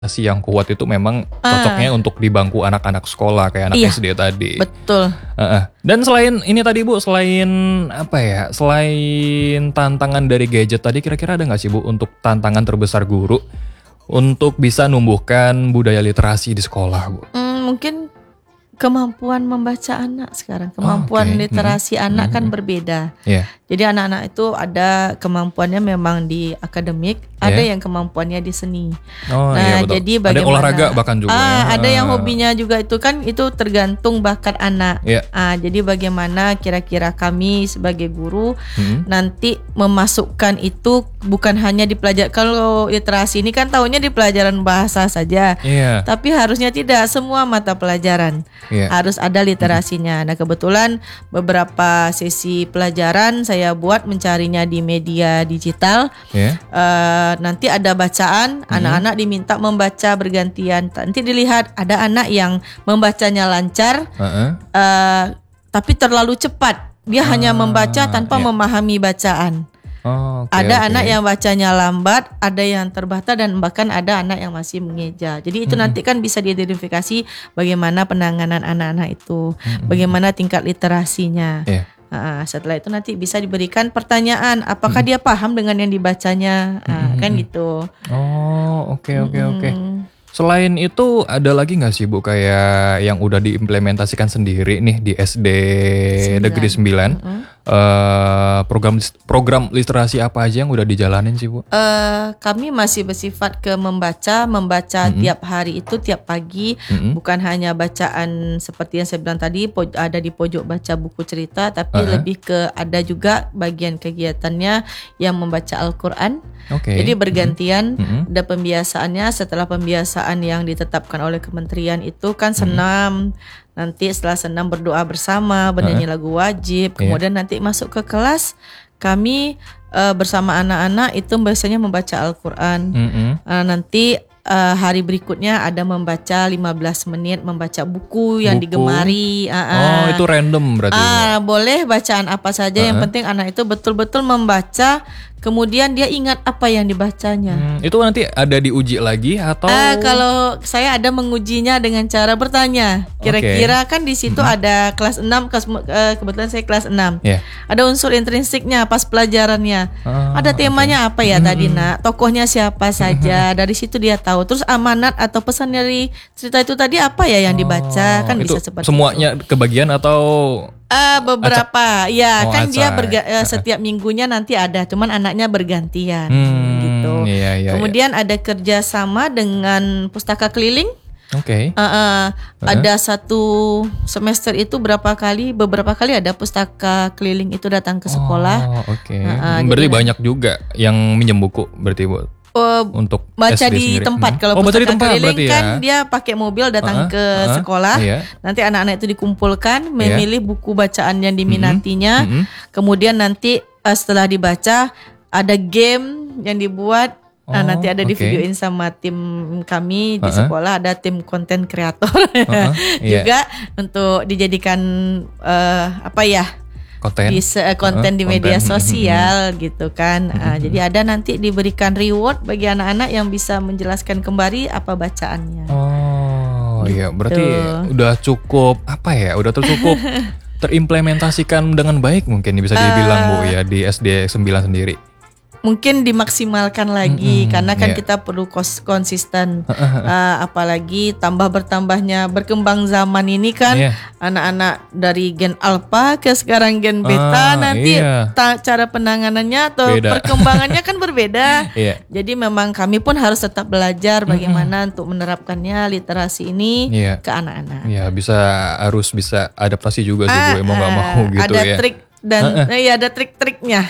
yang kuat itu memang cocoknya untuk di bangku anak-anak sekolah kayak anak Iya, SD tadi. betul. Dan selain ini tadi Bu, selain apa ya, selain tantangan dari gadget tadi, kira-kira ada nggak sih Bu untuk tantangan terbesar guru untuk bisa numbuhkan budaya literasi di sekolah Bu? Mungkin kemampuan membaca anak sekarang, kemampuan Oke. literasi anak kan berbeda. Iya. Jadi anak-anak itu ada kemampuannya memang di akademik, ada yang kemampuannya di seni. Oh Nah, iya betul. jadi Ada bagaimana? olahraga bahkan juga ya. Ada yang hobinya juga itu kan, itu tergantung bakat anak. Iya. Jadi bagaimana kira-kira kami sebagai guru nanti memasukkan itu bukan hanya di pelajaran. Kalau literasi ini kan tahunya di pelajaran bahasa saja. Iya. Tapi harusnya tidak, semua mata pelajaran harus ada literasinya. Nah, kebetulan beberapa sesi pelajaran saya buat mencarinya di media digital. Nanti ada bacaan, anak-anak diminta membaca bergantian. Nanti dilihat ada anak yang membacanya lancar, tapi terlalu cepat. Dia hanya membaca tanpa memahami bacaan. Ada anak yang bacanya lambat, ada yang terbata, dan bahkan ada anak yang masih mengeja. Jadi itu nanti kan bisa diidentifikasi bagaimana penanganan anak-anak itu, bagaimana tingkat literasinya. Setelah itu nanti bisa diberikan pertanyaan, apakah dia paham dengan yang dibacanya, kan gitu. Oke. Selain itu ada lagi nggak sih Bu kayak yang udah diimplementasikan sendiri nih di SD Negeri 9? Program literasi apa aja yang udah dijalanin sih Bu? Kami masih bersifat ke membaca tiap hari itu, tiap pagi, bukan hanya bacaan seperti yang saya bilang tadi ada di pojok baca buku cerita, tapi lebih ke ada juga bagian kegiatannya yang membaca Al-Quran. Jadi bergantian, ada pembiasaannya. Setelah pembiasaan yang ditetapkan oleh kementerian itu kan senam. Nanti setelah senam berdoa bersama, bernyanyi lagu wajib. Kemudian nanti masuk ke kelas, kami bersama anak-anak itu biasanya membaca Al-Quran. Nanti hari berikutnya ada membaca 15 menit, membaca buku yang digemari. Itu random berarti. Boleh bacaan apa saja, yang penting anak itu betul-betul membaca. Kemudian dia ingat apa yang dibacanya. Itu nanti ada diuji lagi atau? Kalau saya ada mengujinya dengan cara bertanya. Kira-kira kan di situ ada kelas 6, kebetulan saya kelas 6. Ada unsur intrinsiknya pas pelajarannya. Ada temanya apa ya tadi nak? Tokohnya siapa saja? Dari situ dia tahu. Terus amanat atau pesan dari cerita itu tadi apa ya yang dibaca? Kan itu bisa seperti semuanya itu. Kebagian atau? Beberapa kan dia setiap minggunya nanti ada, cuman anaknya bergantian gitu. Kemudian ada kerjasama dengan pustaka keliling. Ada satu semester itu beberapa kali ada pustaka keliling itu datang ke sekolah. Berarti banyak juga yang minjem buku berarti Bu. Untuk baca SD di sendiri. tempat. Kalau baca di pustaka tempat keliling kan ya? dia pakai mobil datang ke sekolah. Nanti anak-anak itu dikumpulkan, memilih buku bacaan yang diminatinya. Kemudian nanti setelah dibaca ada game yang dibuat. Nanti ada di videoin sama tim kami di sekolah, ada tim konten kreator juga untuk dijadikan konten di media sosial gitu kan. Jadi ada nanti diberikan reward bagi anak-anak yang bisa menjelaskan kembali apa bacaannya. Iya, berarti udah cukup cukup terimplementasikan dengan baik mungkin bisa dibilang Bu ya di SD 9 sendiri. Mungkin dimaksimalkan lagi karena kan kita perlu konsisten. Apalagi bertambahnya berkembang zaman ini kan, anak-anak dari gen alpha ke sekarang gen beta, nanti cara penanganannya atau perkembangannya kan berbeda. Jadi memang kami pun harus tetap belajar bagaimana untuk menerapkannya literasi ini ke anak-anak. Harus bisa adaptasi juga sih Bu, mau nggak mau gitu ada ya. Trik dan ada trik-triknya.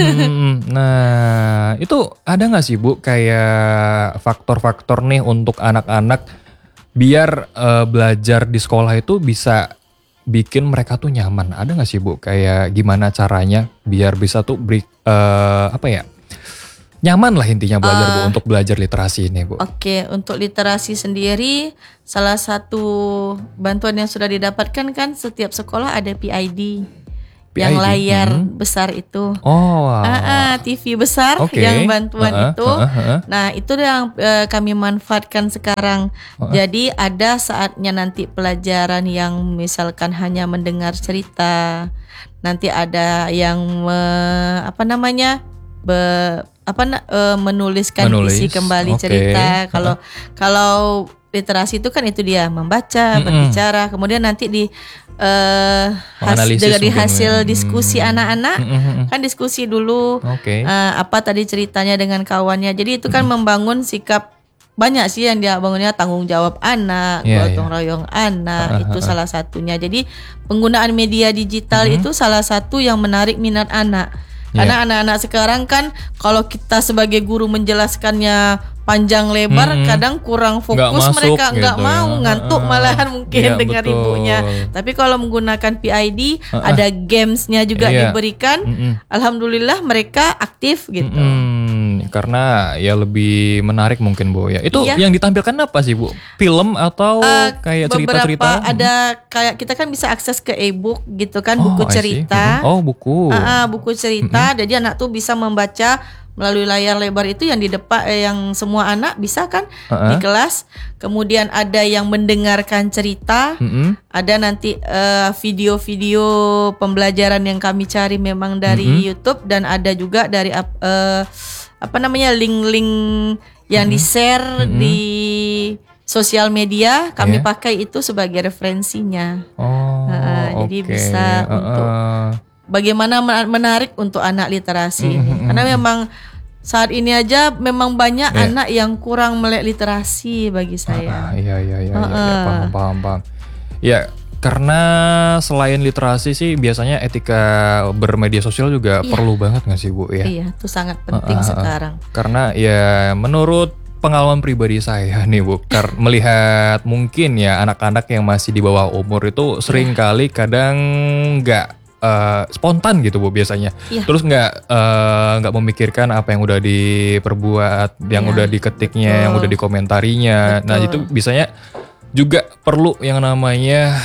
Nah, itu ada nggak sih Bu kayak faktor-faktor nih untuk anak-anak biar belajar di sekolah itu bisa bikin mereka tuh nyaman? Ada nggak sih Bu kayak gimana caranya biar bisa tuh nyaman lah intinya belajar Bu untuk belajar literasi ini Bu? Untuk literasi sendiri salah satu bantuan yang sudah didapatkan kan setiap sekolah ada PID. yang layar besar itu. Oh, wow. TV besar yang bantuan itu. Nah, itu yang kami manfaatkan sekarang. Jadi ada saatnya nanti pelajaran yang misalkan hanya mendengar cerita. Nanti ada yang menuliskan isi kembali cerita. Kalau literasi itu kan itu dia membaca, berbicara, kemudian nanti di dari hasil diskusi anak-anak kan diskusi dulu apa tadi ceritanya dengan kawannya. Jadi itu kan membangun sikap, banyak sih yang dia bangunnya, tanggung jawab anak, gotong royong anak, itu salah satunya. Jadi penggunaan media digital itu salah satu yang menarik minat anak. Karena anak-anak sekarang kan kalau kita sebagai guru menjelaskannya panjang lebar, kadang kurang fokus, mereka nggak mau, ngantuk malahan mungkin dengar ibunya. Tapi kalau menggunakan PID, ada gamesnya juga diberikan, alhamdulillah mereka aktif gitu. Karena ya lebih menarik mungkin Bu ya. Itu yang ditampilkan apa sih Bu? Film atau kayak cerita-cerita? Beberapa ada kayak kita kan bisa akses ke e-book gitu kan, buku cerita. Buku. Buku cerita. Jadi anak tuh bisa membaca melalui layar lebar itu yang di depan, yang semua anak bisa kan di kelas. Kemudian ada yang mendengarkan cerita, ada nanti video-video pembelajaran yang kami cari memang dari YouTube, dan ada juga dari link-link yang di-share di sosial media. Kami pakai itu sebagai referensinya. Jadi bisa untuk bagaimana menarik untuk anak literasi ini. Karena memang saat ini aja memang banyak anak yang kurang melek literasi bagi saya. Paham. Ya, karena selain literasi sih biasanya etika bermedia sosial juga perlu banget nggak sih Bu ya? Iya, itu sangat penting sekarang. Karena ya menurut pengalaman pribadi saya nih Bu, melihat mungkin ya anak-anak yang masih di bawah umur itu sering kali kadang nggak spontan gitu Bu biasanya. Terus nggak memikirkan apa yang udah diperbuat, yang udah diketiknya, yang udah dikomentarinya. Nah itu biasanya juga perlu yang namanya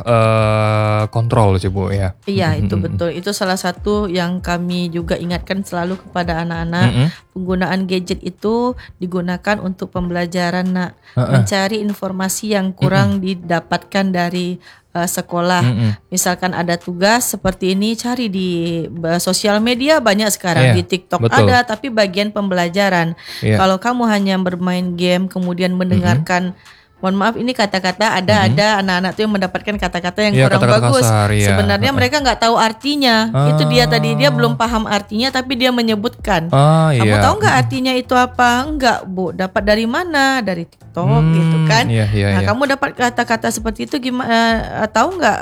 kontrol sih Bu ya. Iya itu betul. Itu salah satu yang kami juga ingatkan selalu kepada anak-anak. Penggunaan gadget itu digunakan untuk pembelajaran, mencari informasi yang kurang didapatkan dari sekolah. Misalkan ada tugas seperti ini, cari di sosial media banyak sekarang, di TikTok ada, tapi bagian pembelajaran. Kalau kamu hanya bermain game kemudian mendengarkan, mohon maaf ini kata-kata, ada anak-anak tuh yang mendapatkan kata-kata yang kurang bagus. Kasar, sebenarnya mereka nggak tahu artinya. Itu dia tadi, dia belum paham artinya tapi dia menyebutkan. Kamu tahu nggak artinya itu apa? Enggak Bu, dapat dari mana? Dari TikTok gitu kan. Kamu dapat kata-kata seperti itu gimana? Tahu nggak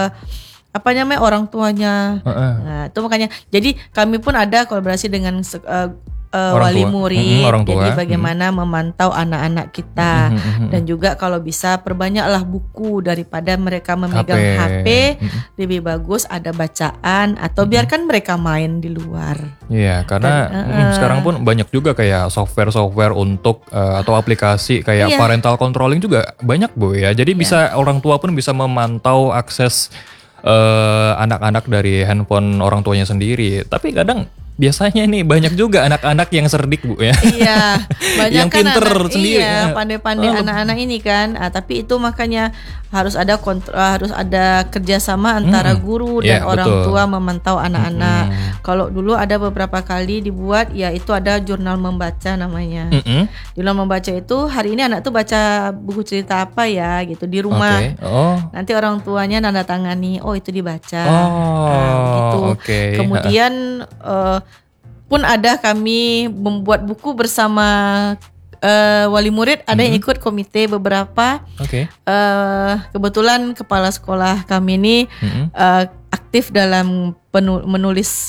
orang tuanya? Nah itu makanya. Jadi kami pun ada kolaborasi dengan wali murid, jadi bagaimana memantau anak-anak kita, dan juga kalau bisa perbanyaklah buku daripada mereka memegang HP, lebih bagus ada bacaan atau biarkan mereka main di luar. Iya, karena sekarang pun banyak juga kayak software untuk atau aplikasi kayak parental controlling juga banyak Bu ya. Jadi bisa orang tua pun bisa memantau akses anak-anak dari handphone orang tuanya sendiri. Tapi kadang biasanya nih banyak juga anak-anak yang cerdik Bu ya. Iya, banyak yang kan pinter sendiri. Iya, pandai-pandai anak-anak ini kan. Tapi itu makanya harus ada harus ada kerjasama antara guru dan orang tua memantau anak-anak. Kalau dulu ada beberapa kali dibuat, ya itu ada jurnal membaca namanya. Jurnal membaca itu hari ini anak tuh baca buku cerita apa ya gitu di rumah. Nanti orang tuanya nanda tangani, itu dibaca. Gitu. Kemudian pun ada kami membuat buku bersama wali murid, ada yang ikut komite beberapa. Kebetulan kepala sekolah kami ini aktif dalam penulis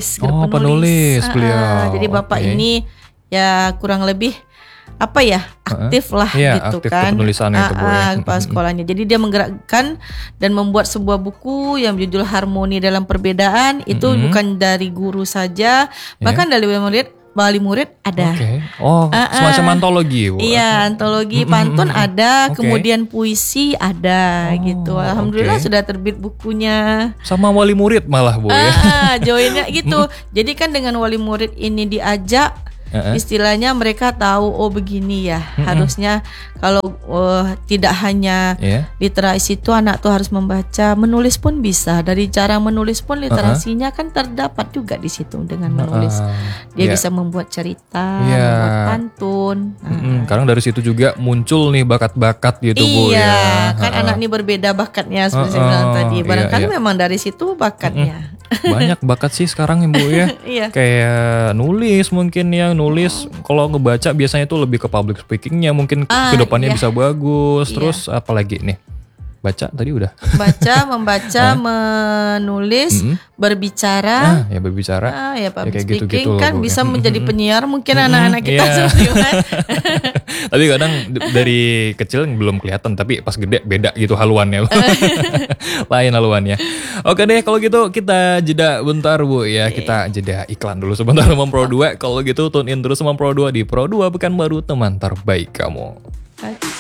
beliau. Jadi bapak ini ya kurang lebih aktif lah gitu aktif kan kepala sekolahnya. Jadi dia menggerakkan dan membuat sebuah buku yang berjudul Harmoni dalam Perbedaan. Itu bukan dari guru saja, bahkan dari murid wali murid ada. Oh, semacam antologi, Bu. Iya, antologi pantun ada, kemudian puisi ada gitu. Alhamdulillah sudah terbit bukunya. Sama wali murid malah, Bu ya. Joinnya gitu. Jadi kan dengan wali murid ini diajak, istilahnya mereka tahu begini ya. Harusnya kalau tidak hanya literasi itu anak tuh harus membaca, menulis pun bisa. Dari cara menulis pun literasinya kan terdapat juga di situ dengan menulis. Dia bisa membuat cerita, membuat pantun. Kadang dari situ juga muncul nih bakat-bakat gitu, Bu ya. Iya, kan anak ini berbeda bakatnya seperti saya bilang tadi. Barangkali memang dari situ bakatnya. Banyak bakat sih sekarang Ibu ya. Kayak nulis mungkin ya, nulis kalau ngebaca biasanya tuh lebih ke public speakingnya, mungkin kedepannya bisa bagus. Terus apalagi nih? Baca tadi udah. Membaca, menulis, berbicara. Ya berbicara. Ya public kayak speaking gitu kan loh, bisa menjadi penyiar mungkin anak-anak kita Tapi kadang dari kecil belum kelihatan, tapi pas gede beda gitu haluannya. Lain haluannya. Oke deh, kalau gitu kita jeda bentar, Bu ya. Kita jeda iklan dulu sebentar sama Pro 2. Kalau gitu tune in terus sama Pro 2 di Pro 2 Pekanbaru, teman terbaik kamu.